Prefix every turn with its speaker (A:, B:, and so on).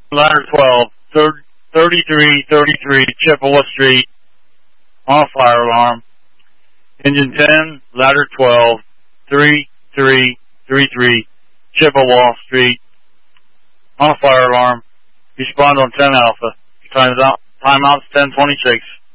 A: ladder 12, 3333 Chippewa Street, on a fire alarm. Engine 10, ladder 12, 3333 Chippewa Street, on a fire alarm. Respond on 10 Alpha. Timeout's 10:26.